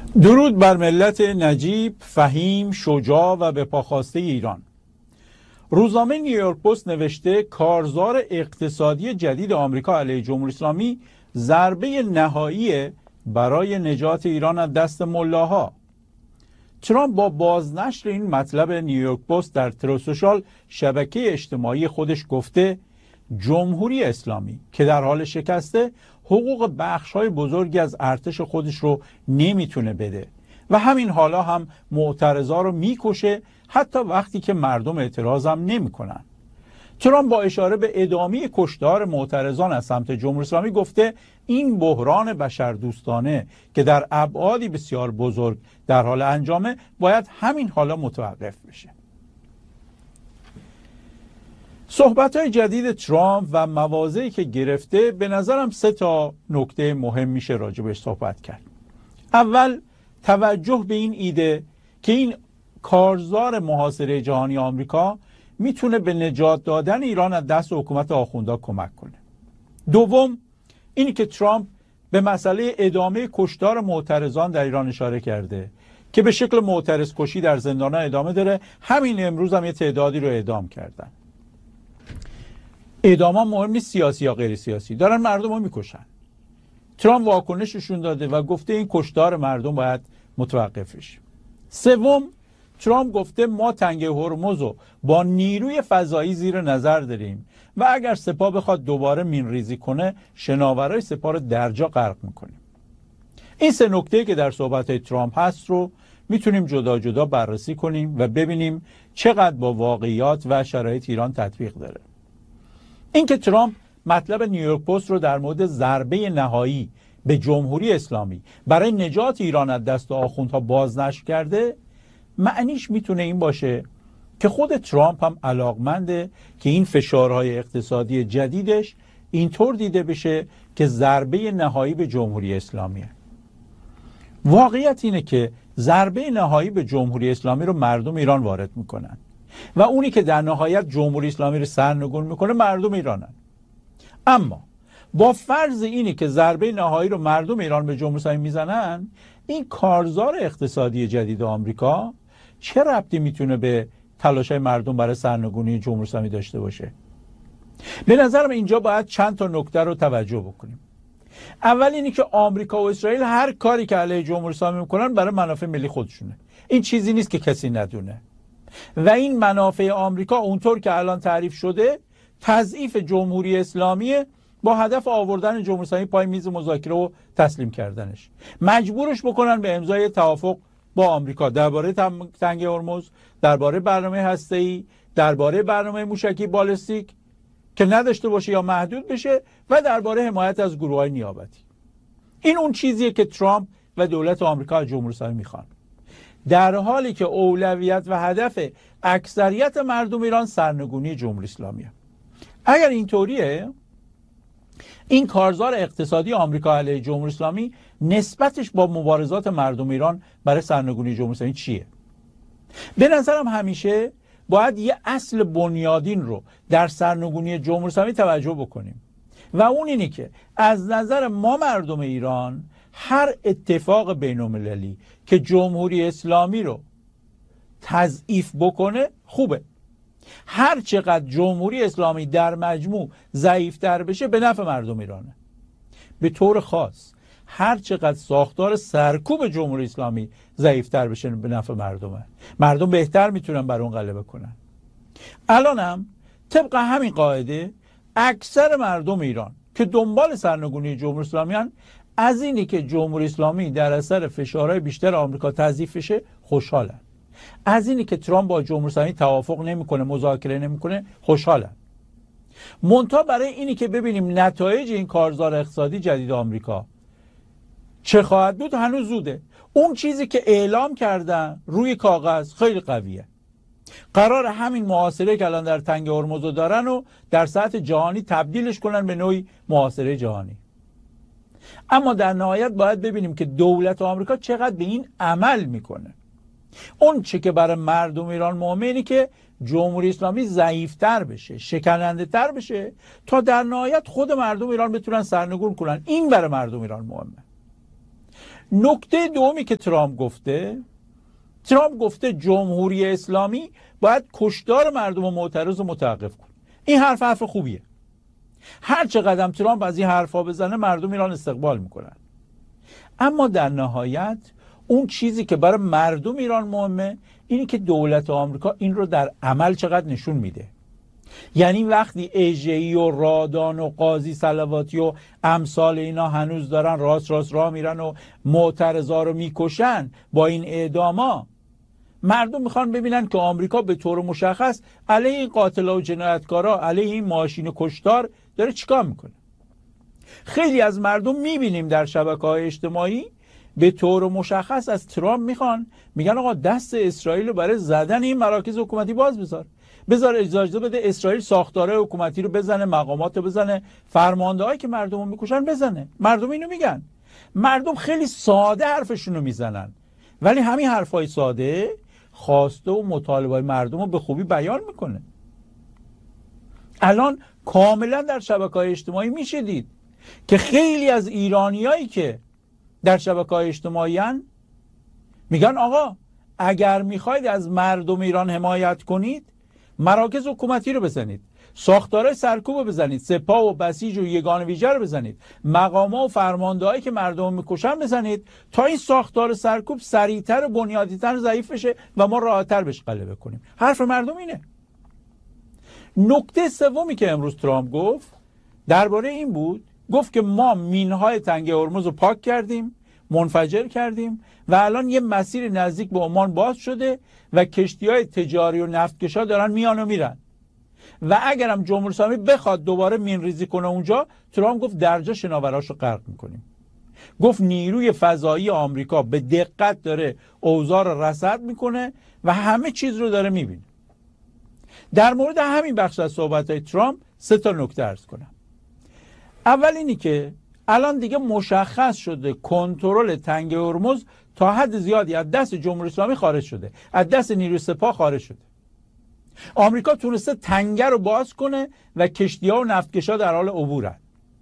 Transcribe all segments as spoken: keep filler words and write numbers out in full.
درود بر ملت نجیب، فهیم، شجاع و به پاخواسته ایران. روزنامه نیویورک پست نوشته کارزار اقتصادی جدید آمریکا علیه جمهوری اسلامی ضربه نهایی برای نجات ایران از دست ملاها. ترامپ با بازنشر این مطلب نیویورک پست در تروسوشال شبکه اجتماعی خودش گفته جمهوری اسلامی که در حال شکسته حقوق بخش‌های بزرگی از ارتش خودش رو نمیتونه بده و همین حالا هم معترضا رو میکشه، حتی وقتی که مردم اعتراض هم نمیکنن. ترامپ با اشاره به ادامه کشتار معترضان از سمت جمهوری اسلامی گفته این بحران بشردوستانه که در ابعادی بسیار بزرگ در حال انجامه باید همین حالا متوقف بشه. صحبت‌های جدید ترامپ و مواضعی که گرفته به نظرم سه تا نکته مهم میشه راجبش صحبت کرد. اول، توجه به این ایده که این کارزار محاصره جهانی آمریکا میتونه به نجات دادن ایران از دست حکومت آخوندا کمک کنه. دوم، اینی که ترامپ به مسئله ادامه کشتار معترضان در ایران اشاره کرده که به شکل معترض کشی در زندان‌ها ادامه داره. همین امروز هم یه تعدادی رو اعدام کردن. اعدام مهم نیست سیاسی یا غیر سیاسی، دارن مردم رو میکشن. ترامپ واکنششون داده و گفته این کشتار مردم باید متوقف بشه. سوم، ترامپ گفته ما تنگه هرمز رو با نیروی فضایی زیر نظر داریم و اگر سپاه بخواد دوباره مینریزی کنه شناورای سپاه رو درجا غرق میکنیم. این سه نکته که در صحبت ترامپ هست رو میتونیم جدا جدا بررسی کنیم و ببینیم چقدر با واقعیات و شرایط ایران تطبیق داره. اینکه ترامپ مطلب نیویورک پست رو در مورد ضربه نهایی به جمهوری اسلامی برای نجات ایران از دست آخوندها بازنشر کرده، معنیش میتونه این باشه که خود ترامپ هم علاقمنده که این فشارهای اقتصادی جدیدش اینطور دیده بشه که ضربه نهایی به جمهوری اسلامیه. واقعیت اینه که ضربه نهایی به جمهوری اسلامی رو مردم ایران وارد میکنن و اونی که در نهایت جمهوری اسلامی رو سرنگون میکنه مردم ایرانن. اما با فرض اینی که ضربه نهایی رو مردم ایران به جمهوری اسلامی میزنن، این کارزار اقتصادی جدید آمریکا چه ربطی میتونه به تلاش‌های مردم برای سرنگونی جمهوری اسلامی داشته باشه؟ به نظرم اینجا باید چند تا نکته رو توجه بکنیم. اول اینی که آمریکا و اسرائیل هر کاری که علیه جمهوری اسلامی میکنن برای منافع ملی خودشونه. این چیزی نیست که کسی ندونه. و این منافع آمریکا اونطور که الان تعریف شده تضعیف جمهوری اسلامی با هدف آوردن جمهوری اسلامی پای میز مذاکره و تسلیم کردنش، مجبورش بکنن به امضای توافق با آمریکا درباره تنگه هرمز، درباره برنامه هسته‌ای، درباره برنامه موشکی بالستیک که نداشته باشه یا محدود بشه و درباره حمایت از گروه‌های نیابتی. این اون چیزیه که ترامپ و دولت آمریکا از جمهوری اسلامی میخوان، در حالی که اولویت و هدف اکثریت مردم ایران سرنگونی جمهوری اسلامیه. اگر اینطوریه، این کارزار اقتصادی آمریکا علیه جمهوری اسلامی نسبتش با مبارزات مردم ایران برای سرنگونی جمهوری اسلامی چیه؟ به نظرم همیشه باید یه اصل بنیادین رو در سرنگونی جمهوری اسلامی توجه بکنیم و اون اینه که از نظر ما مردم ایران هر اتفاق بین‌المللی که جمهوری اسلامی رو تضعیف بکنه خوبه. هر چقدر جمهوری اسلامی در مجموع ضعیف‌تر بشه به نفع مردم ایرانه. به طور خاص هر چقدر ساختار سرکوب جمهوری اسلامی ضعیف‌تر بشه به نفع مردمه. مردم بهتر میتونن بر اون غلبه کنن. الانم طبق همین قاعده اکثر مردم ایران که دنبال سرنگونی جمهوری اسلامی هن، از اینی که جمهوری اسلامی در اثر فشارهای بیشتر آمریکا تضعیف بشه خوشحالن. از اینی که ترامپ با جمهوری اسلامی توافق نمیکنه، مذاکره نمیکنه خوشحالن. منتها برای اینی که ببینیم نتایج این کارزار اقتصادی جدید آمریکا چه خواهد بود هنوز زوده. اون چیزی که اعلام کردن روی کاغذ خیلی قویه. قرار همین محاصره که الان در تنگه هرمز دارن و در سطح جهانی تبدیلش کنن به نوعی محاصره جهانی. اما در نهایت باید ببینیم که دولت آمریکا چقدر به این عمل میکنه. اون چه که برای مردم ایران مهمه اینه که جمهوری اسلامی ضعیفتر بشه، شکننده تر بشه تا در نهایت خود مردم ایران بتونن سرنگون کنن. این برای مردم ایران مهمه. نکته دومی که ترامپ گفته، ترامپ گفته جمهوری اسلامی باید کشتار مردم و معترض رو متوقف کنه. این حرف حرف خوبیه. هر چه قدم ترامپ از این حرفا بزنه مردم ایران استقبال میکنن. اما در نهایت اون چیزی که برای مردم ایران مهمه اینی که دولت آمریکا این رو در عمل چقدر نشون میده. یعنی وقتی ایجه‌ای و رادان و قاضی صلواتی و امثال اینا هنوز دارن راست راست راه میرن و معترضا رو میکشن با این اعداما، مردم میخوان ببینن که آمریکا به طور مشخص علیه این قاتلا و جنایتکارا، علیه این ماشین کشتار داره چیکار میکنه. خیلی از مردم میبینیم در شبکه‌های اجتماعی به طور مشخص از ترامپ میخوان، میگن آقا دست اسرائیل رو برای زدن این مراکز حکومتی باز بذار، بذار اجازه بده اسرائیل ساختاره حکومتی رو بزنه، مقامات رو بزنه، فرماندهایی که مردم رو میکشن بزنه. مردم اینو میگن. مردم خیلی ساده حرفشون رو میزنن، ولی همین حرفای ساده خواسته و مطالبه مردم رو به خوبی بیان میکنه. الان کاملا در شبکه‌های اجتماعی میشه دید که خیلی از ایرانیایی که در شبکه‌های اجتماعی هن میگن آقا اگر میخواید از مردم ایران حمایت کنید مراکز حکومتی رو بزنید، ساختارهای سرکوب رو بزنید، سپاه و بسیج و یگان ویژه رو بزنید، مقام‌ها و فرماندهایی که مردم رو میکشن بزنید تا این ساختار سرکوب سریعتر و بنیادی‌تر ضعیف بشه و ما راحت‌تر بهش غلبه کنیم. حرف مردم اینه. نکته سومی که امروز ترامپ گفت درباره این بود، گفت که ما مینهای تنگه هرمز رو پاک کردیم، منفجر کردیم و الان یه مسیر نزدیک به عمان باز شده و کشتی‌های تجاری و نفتکشا دارن میان و میرن و اگرم جمهوری اسلامی بخواد دوباره مین ریزی کنه اونجا، ترامپ گفت درجا شناوراشو غرق میکنیم. گفت نیروی فضایی آمریکا به دقت داره اوضاع رو رصد میکنه و همه چیز رو داره میبینه. در مورد همین بخش از صحبت‌های ترامپ سه تا نکته عرض کنم. اول اینی که الان دیگه مشخص شده کنترل تنگه هرمز تا حد زیادی از دست جمهوری اسلامی خارج شده، از دست نیروی سپاه خارج شده. آمریکا تونسته تنگه رو باز کنه و کشتی‌ها و نفتکشا در حال عبورن.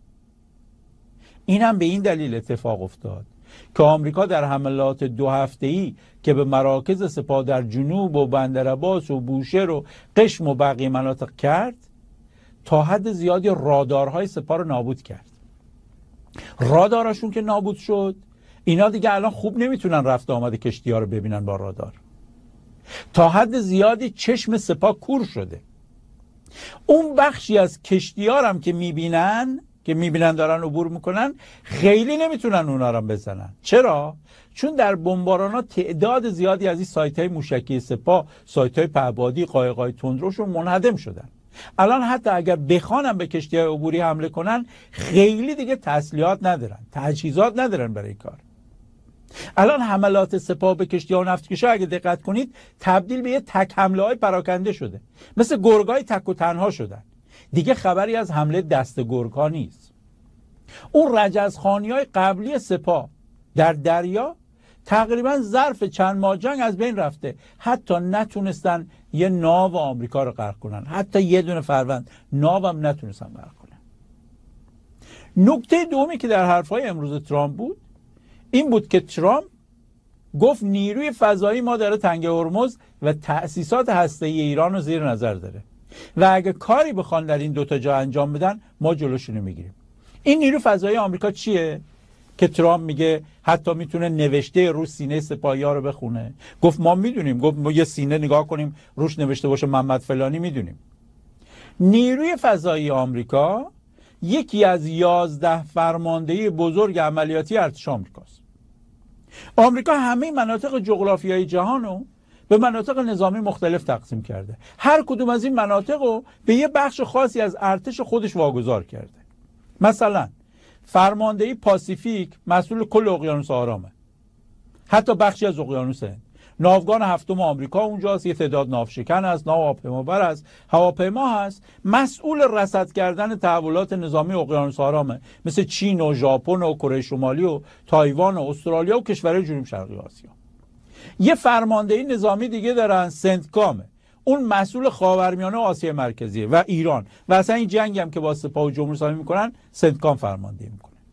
این هم به این دلیل اتفاق افتاد که آمریکا در حملات دو هفته‌ای که به مراکز سپاه در جنوب و بندرعباس و بوشهر و قشم و بقیه مناطق کرد، تا حد زیادی رادارهای سپاه رو نابود کرد. رادارشون که نابود شد، اینا دیگه الان خوب نمیتونن رفت آمد کشتی‌ها رو ببینن با رادار. تا حد زیادی چشم سپاه کور شده. اون بخشی از کشتی‌ها هم که میبینن که میبینن دارن عبور میکنن، خیلی نمیتونن اونا رو بزنن. چرا؟ چون در بمباران‌ها تعداد زیادی از این سایت‌های موشکی سپاه، سایت‌های پهپادی، قایق‌های تندروشون منهدم شدن. الان حتی اگر بخوانم به کشتی‌های عبوری حمله کنن، خیلی دیگه تسلیحات ندارن، تجهیزات ندارن برای کار. الان حملات سپاه به کشتی‌ها و نفتکشا اگه دقت کنید تبدیل به یه تک حمله‌های پراکنده شده، مثل گرگای تک و تنها شدن. دیگه خبری از حمله دست گرگ‌ها نیست. اون رجزخوانی‌های قبلی سپاه در دریا تقریبا ظرف چند ماه جنگ از بین رفته، حتی نتونستن یه ناو آمریکا رو غرق کنن، حتی یه دونه فروند ناو هم نتونستن غرق کنن. نکته دومی که در حرفهای امروز ترامپ بود این بود که ترامپ گفت نیروی فضایی ما داره تنگه هرمز و تأسیسات هسته‌ای ایران رو زیر نظر داره و اگه کاری بخوان در این دوتا جا انجام بدن ما جلوشونو میگیریم. این نیرو فضایی آمریکا چیه که ترامپ میگه حتی میتونه نوشته رو سینه سپاهی‌ها رو بخونه؟ گفت ما میدونیم، گفت ما یه سینه نگاه کنیم روش نوشته باشه محمد فلانی میدونیم. نیروی فضایی آمریکا یکی از یازده فرماندهی بزرگ عملیاتی ارتش آمریکاست. آمریکا همه مناطق جغرافیایی جهان رو به مناطق نظامی مختلف تقسیم کرده. هر کدوم از این مناطق رو به یه بخش خاصی از ارتش خودش واگذار کرده. مثلا فرماندهی پاسیفیک مسئول کل اقیانوس آرامه، حتی بخشی از اقیانوس هند. ناوگان هفتم آمریکا اونجاست، یه تعداد ناوشکن هست، ناوهاپیمابر هست، هواپیما هست. مسئول رصد کردن تحولات نظامی اقیانوس آرامه، مثل چین و ژاپن و کره شمالی و تایوان و استرالیا و کشورهای جنوب شرقی آسیا. یه فرماندهی نظامی دیگه دارن، سنتکامه، اون مسئول خاورمیانه و آسیا مرکزیه و ایران و اصلا این جنگ هم که با سپاه و جمهوری اسلامی میکنن سنتکام فرماندهی میکنه.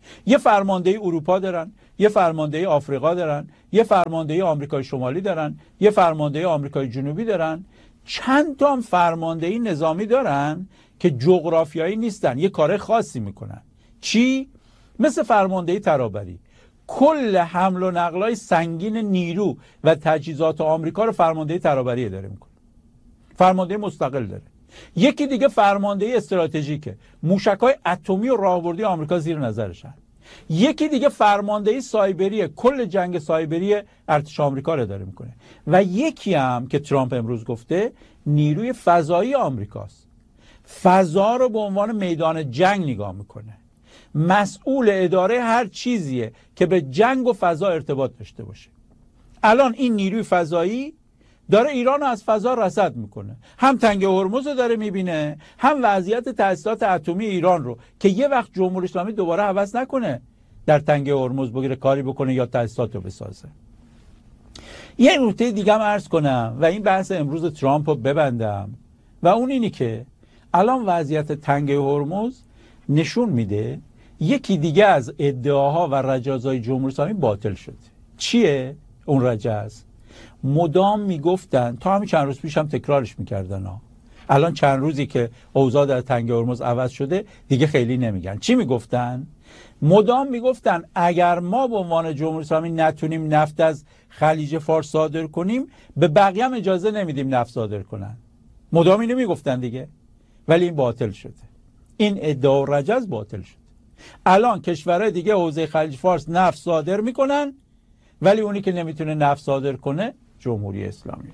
یه فرماندهی اروپا دارن، یه فرماندهی آفریقا دارن، یه فرماندهی آمریکای شمالی دارن، یه فرماندهی آمریکای جنوبی دارن، چند تا فرماندهی نظامی دارن که جغرافیایی نیستن، یه کار خاصی میکنن. چی؟ مثل فرماندهی ترابری. کل حمل و نقلای سنگین نیرو و تجهیزات آمریکا رو فرماندهی ترابری اداره میکنه. فرماندهی مستقل داره. یکی دیگه فرماندهی استراتژیکه. موشک‌های اتمی و راهبردی آمریکا زیر نظرشن. یکی دیگه فرماندهی سایبریه. کل جنگ سایبری ارتش آمریکا رو اداره میکنه. و یکی هم که ترامپ امروز گفته نیروی فضایی آمریکاست. فضا رو به عنوان میدان جنگ نگاه میکنه. مسئول اداره هر چیزیه که به جنگ و فضا ارتباط داشته باشه. الان این نیروی فضایی داره ایران رو از فضا رصد میکنه. هم تنگه هرمز رو داره میبینه، هم وضعیت تأسیسات اتمی ایران رو که یه وقت جمهوری اسلامی دوباره هوس نکنه در تنگه هرمز بگیره کاری بکنه یا تأسیسات رو بسازه. یه نکته دیگه هم عرض کنم و این بحث امروز ترامپ رو ببندم و اون اینی که الان وضعیت تنگه هرمز نشون میده یکی دیگه از ادعاها و رجزهای جمهوری اسلامی باطل شده. چیه اون رجز؟ مدام میگفتن، تا همین چند روز پیش هم تکرارش میکردن ها. الان چند روزی که اوضاع در تنگه هرمز عوض شده دیگه خیلی نمیگن. چی میگفتن؟ مدام میگفتن اگر ما به عنوان جمهوری اسلامی نتونیم نفت از خلیج فارس صادر کنیم به بقیه هم اجازه نمیدیم نفت صادر کنن. مدام اینو میگفتن دیگه. ولی این باطل شده. این ادعا و رجز باطل شد. الان کشورهای دیگه حوزه خلیج فارس نفت صادر میکنن ولی اونی که نمیتونه نفت صادر کنه جمهوری اسلامی.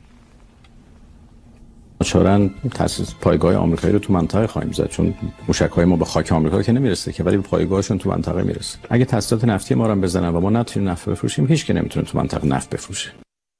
چرا تاسیس پایگاه آمریکایی رو تو منطقه خواهیم زد، چون موشک‌های ما به خاک آمریکا که نمیرسه که، ولی به پایگاهشون تو منطقه میرسه. اگه تاسیسات نفتی ما رو هم بزنن و ما نتونیم نفت بفروشیم، هیچ کی نمیتونه تو منطقه نفت بفروشه.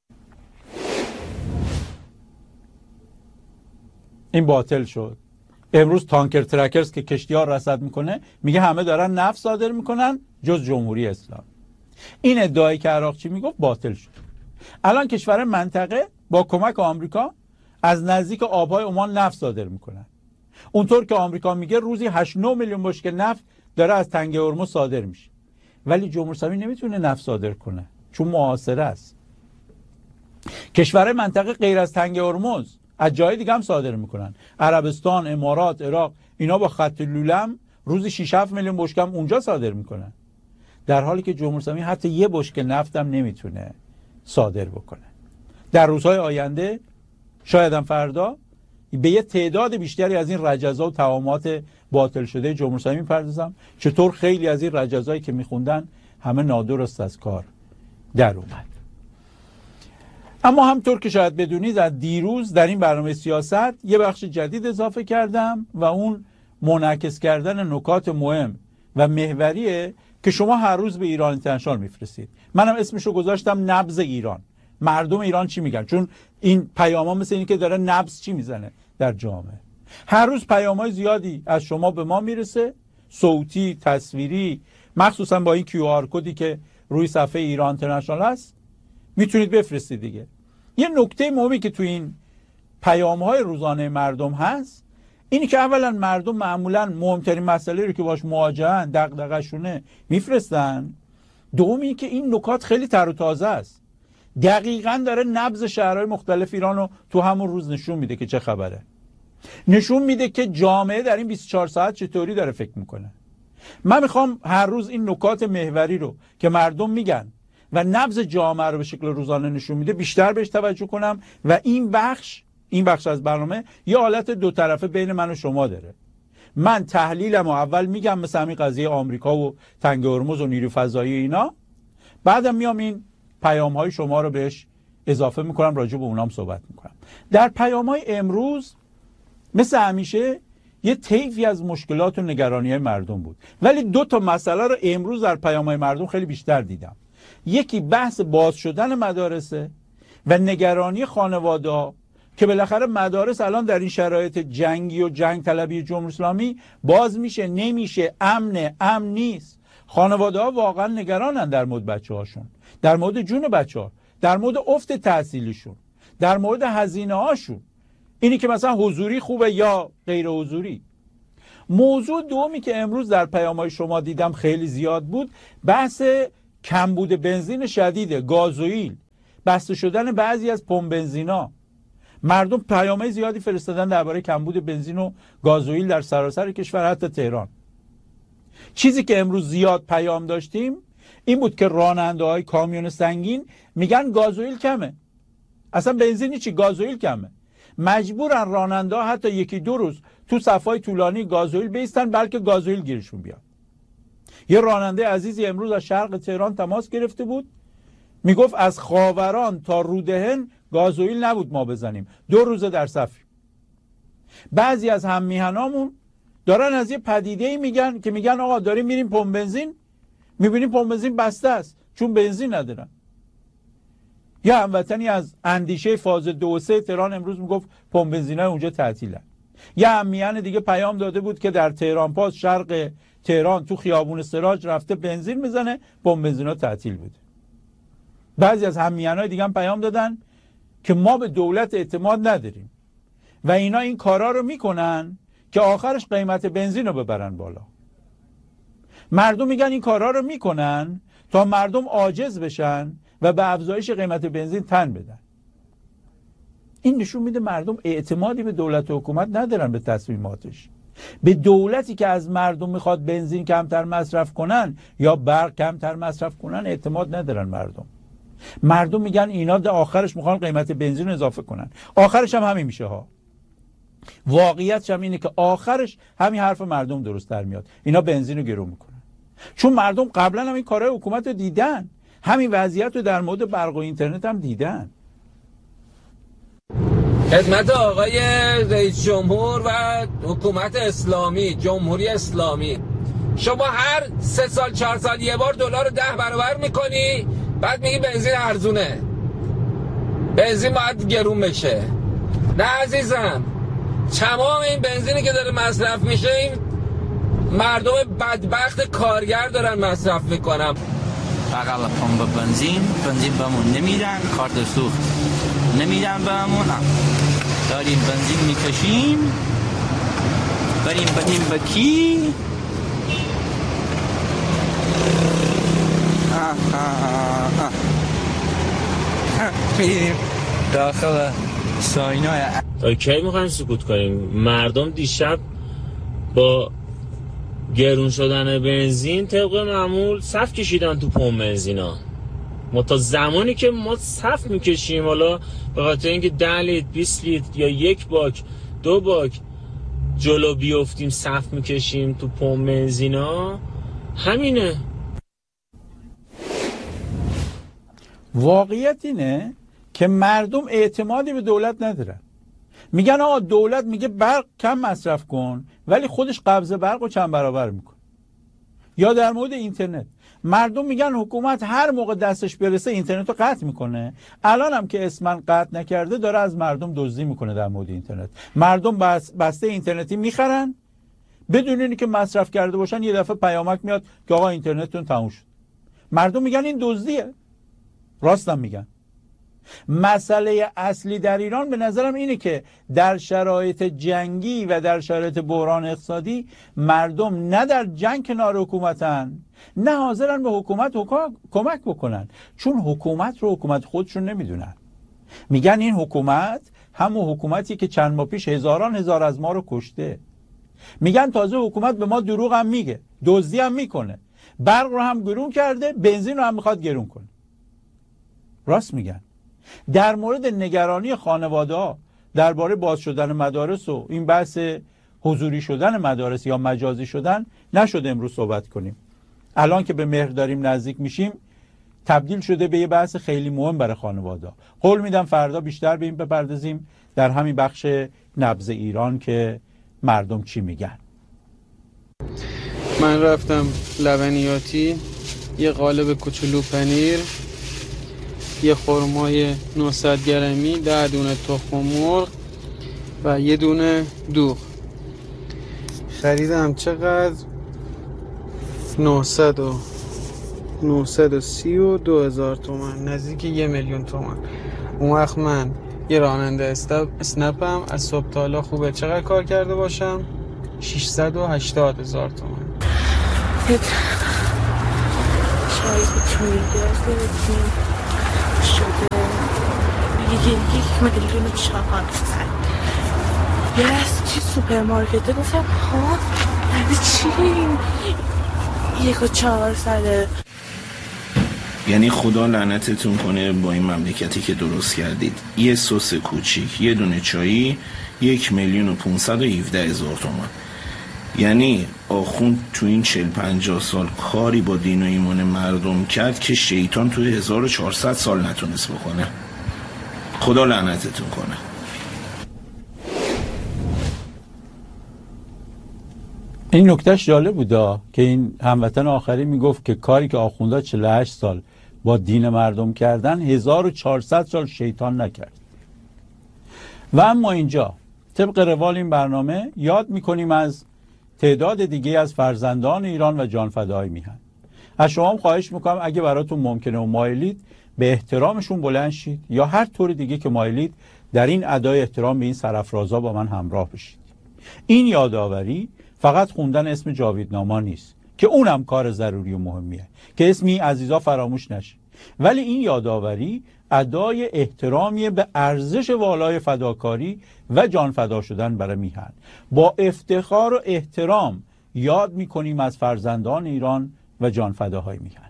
این باطل شد. امروز تانکر ترکرز که کشتی‌ها رصد میکنه میگه همه دارن نفت صادر میکنن جز جمهوری اسلامی. این ادعایی که عراقچی میگفت باطل شد. الان کشور منطقه با کمک آمریکا از نزدیک آبهای عمان نفت صادر میکنن. اونطور که آمریکا میگه روزی هشت نه میلیون بشکه نفت داره از تنگه هرمز صادر میشه. ولی جمهوری اسلامی نمیتونه نفت صادر کنه چون محاصره است. کشور منطقه غیر از تنگه هرمز از جای دیگه هم صادر میکنن. عربستان، امارات، عراق، اینا با خط لولم روزی شش هفت میلیون بشکه هم اونجا صادر میکنن. در حالی که جمهوری اسلامی حتی یه بشکه نفت هم نمیتونه صادر بکنه. در روزهای آینده شاید هم فردا به یه تعداد بیشتری از این رجزا و توامات باطل شده جمهوری اسلامی میپردازم چطور خیلی از این رجزایی که میخوندن همه نادرست از کار در اومد. اما همطور که شاید بدونید از دیروز در این برنامه سیاست یه بخش جدید اضافه کردم و اون منعکس کردن نکات مهم و محوریه که شما هر روز به ایران اینترنشنال میفرستید. منم اسمشو گذاشتم نبض ایران. مردم ایران چی میگن؟ چون این پیاما مثل این که داره نبض چی میزنه در جامعه. هر روز پیام‌های زیادی از شما به ما میرسه، صوتی، تصویری، مخصوصا با این کیو آر کدی که روی صفحه ایران اینترنشنال هست میتونید بفرستید دیگه. یه نکته مهمی که تو این پیام‌های روزانه مردم هست اینی که اولا مردم معمولا مهمترین مسئله رو که باش مواجهن، دغدغه‌شونه میفرستن. دومی که این نکات خیلی تر و تازه است. دقیقاً داره نبض شهرهای مختلف ایران رو تو همون روز نشون میده که چه خبره. نشون میده که جامعه در این بیست و چهار ساعت چطوری داره فکر میکنه. من میخوام هر روز این نکات محوری رو که مردم میگن و نبض جامعه رو به شکل روزانه نشون میده بیشتر بهش توجه کنم و این بخش این بخش از برنامه یه حالت دو طرفه بین من و شما داره. من تحلیلم و اول میگم مثل همین قضیه آمریکا و تنگه هرمز و نیروی فضایی اینا، بعدم میام این پیام های شما رو بهش اضافه میکنم، راجع به اونام صحبت میکنم. در پیام های امروز مثل همیشه یه طیفی از مشکلات و نگرانی های مردم بود، ولی دو تا مسئله رو امروز در پیام های مردم خیلی بیشتر دیدم. یکی بحث باز شدن مدارسه و نگرانی خانواده که بالاخره مدارس الان در این شرایط جنگی و جنگ طلبی جمهوری اسلامی باز میشه نمیشه، امنه امن نیست. خانواده ها واقعا نگرانن در مورد بچه هاشون، در مورد جون بچه ها، در مورد افت تحصیلیشون، در مورد هزینه هاشون، اینی که مثلا حضوری خوبه یا غیر حضوری. موضوع دومی که امروز در پیام‌های شما دیدم خیلی زیاد بود، بحث کمبود بنزین شدیده، گازوئیل، بسته شدن بعضی از پمپ بنزینا. مردم پیام‌های زیادی فرستادن درباره کمبود بنزین و گازوئیل در سراسر کشور، حتی تهران. چیزی که امروز زیاد پیام داشتیم این بود که راننده‌های کامیون سنگین میگن گازوئیل کمه. اصلا بنزینی چی، گازوئیل کمه. مجبورن راننده‌ها حتی یکی دو روز تو صف‌های طولانی گازوئیل بیستن بلکه گازوئیل گیرشون بیاد. یه راننده عزیزی امروز از شرق تهران تماس گرفته بود، میگفت از خاوران تا رودهن گازوئیل نبود ما بزنیم، دو روزه در صفیم. بعضی از هم میهنامون دارن از یه پدیده‌ای میگن که میگن آقا داریم میریم پمپ بنزین، میبینیم پمپ بنزین بسته است چون بنزین ندارن. یا هموطنی از اندیشه فاز دو و سه تهران امروز میگفت پمپ بنزینای اونجا تعطیلن. یه هممیهن دیگه پیام داده بود که در تهران پاس شرق تهران تو خیابون سراج رفته بنزین میزنه، پمپ بنزینا تعطیل بوده. بعضی از هممیهنای دیگه هم پیام دادن که ما به دولت اعتماد نداریم و اینا این کارا رو میکنن که آخرش قیمت بنزین رو ببرن بالا. مردم میگن این کارا رو میکنن تا مردم عاجز بشن و به افزایش قیمت بنزین تن بدن. این نشون میده مردم اعتمادی به دولت و حکومت ندارن به تصمیماتش. به دولتی که از مردم میخواد بنزین کمتر مصرف کنن یا برق کمتر مصرف کنن اعتماد ندارن مردم. مردم میگن اینا در آخرش میخوان قیمت بنزین رو اضافه کنن. آخرش هم همین میشه ها. واقعیتش هم اینه که آخرش همین حرف مردم درست در میاد. اینا بنزین رو گرون میکنن. چون مردم قبلا هم این کارهای حکومت رو دیدن. همین وضعیت رو در مورد برق و اینترنت هم دیدن. خدمت آقای رئیس جمهور و حکومت اسلامی، جمهوری اسلامی، شما هر سه سال چهار سال یه بار دلار رو ده برابر میکنی، بعد میگی بنزین ارزونه، بنزین باید گرون بشه. نه عزیزم، تمام این بنزینی که داره مصرف میشه این مردم بدبخت کارگر دارن مصرف میکنن. بغل پمپ بنزین بنزین بهمون نمیدن، کارت سوخت نمیدن بهمون، داریم بنزین میکشیم بریم بدیم به کی؟ میریم داخل ساینای. تا کی میخوایم سکوت کنیم؟ مردم دیشب با گرون شدن بنزین طبق معمول صف کشیدن تو پمپ بنزینا. ما تا زمانی که ما صف میکشیم، حالا به خاطر اینکه ده لیتر بیست لیتر یا یک باک دو باک جلو بیفتیم صف میکشیم تو پمپ بنزینا، همینه. واقعیت اینه که مردم اعتمادی به دولت ندارن. میگن آقا دولت میگه برق کم مصرف کن ولی خودش قبض برق رو چند برابر میکنه. یا در مورد اینترنت مردم میگن حکومت هر موقع دستش برسه اینترنت رو قطع میکنه. الان هم که اسمن قطع نکرده داره از مردم دزدی میکنه در مورد اینترنت. مردم بس بسته اینترنتی میخرن بدون اینکه مصرف کرده باشن، یه دفعه پیامک میاد که آقا اینترنتتون تموم شد. مردم میگن این دزدیه. راستم میگن. مسئله اصلی در ایران به نظرم اینه که در شرایط جنگی و در شرایط بحران اقتصادی مردم نه در جنگ کنار حکومتن، نه حاضرن به حکومت کمک بکنن، چون حکومت رو حکومت خودشون نمیدونن. میگن این حکومت همون حکومتی که چند ماه پیش هزاران هزار از ما رو کشته. میگن تازه حکومت به ما دروغ هم میگه، دزدی هم میکنه، برق رو هم گرون کرده، بنزین رو هم میخواد گرون کنه. راست میگن. در مورد نگرانی خانواده‌ها درباره باز شدن مدارس و این بحث حضوری شدن مدارس یا مجازی شدن نشد امروز صحبت کنیم. الان که به مهر داریم نزدیک میشیم تبدیل شده به یه بحث خیلی مهم برای خانواده‌ها. قول میدم فردا بیشتر به این بپردازیم در همین بخش نبض ایران که مردم چی میگن. من رفتم لبنیاتی، یه قالب کوچولو پنیر، یه خرمای نهصد گرمی، ده دونه تخم مرغ و یه دونه دوغ خریدم. چقدر؟ نهصد و نهصد و سی و دو هزار تومن، نزدیک یه میلیون تومن. اون وقت من یه راننده اسنپم، از صبح تا حالا خوبه چقدر کار کرده باشم؟ ششصد و هشتاد هزار تومان. چای توی شده یک میلیون چهارصد. یه از چی سوپرمارکته گفتم ها یعنی چی یک و چهارصده. یعنی خدا لعنتتون کنه با این مملکتی که درست کردید. یه سس کوچیک، یه دونه چایی، یک میلیون و پونصد و هفده هزار تومان. یعنی آخوند تو این چل پنجاه سال کاری با دین و ایمان مردم کرد که شیطان توی هزار و چهارصد سال نتونست بکنه. خدا لعنتتون کنه. این نکتهش جالب بودا که این هموطن آخری میگفت که کاری که آخوندا چهل و هشت سال با دین مردم کردن هزار و چهارصد سال شیطان نکرد. و اما اینجا طبق روال این برنامه یاد میکنیم از تعداد دیگه از فرزندان ایران و جانفدای میهن. از شما هم خواهش میکنم اگه براتون ممکنه و مایلید به احترامشون بلند شید یا هر طور دیگه که مایلید در این ادای احترام به این سرافرازا با من همراه بشید. این یادآوری فقط خوندن اسم جاویدنامه نیست که اونم کار ضروری و مهمیه که اسمی عزیزا فراموش نشه، ولی این یادآوری ادای احترامی به ارزش والای فداکاری و جان فدا شدن برای میهن. با افتخار و احترام یاد میکنیم از فرزندان ایران و جان فداهای میهن.